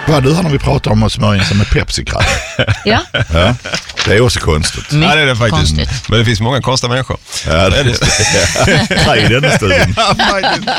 Vad du har när vi pratar om att smörja in sig med Pepsi-krall. Ja. Ja, det är också konstigt. Ja, det är det faktiskt. Konstigt. Men det finns många konstiga människor. Ja, det är det. I den studien. Ja, faktiskt.